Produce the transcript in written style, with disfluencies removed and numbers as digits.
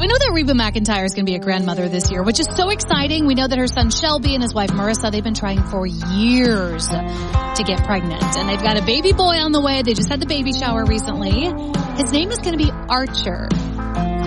We know that Reba McEntire is going to be a grandmother this year, which is so exciting. We know that her son Shelby and his wife Marissa, they've been trying for years to get pregnant. And they've got a baby boy on the way. They just had the baby shower recently. His name is going to be Archer.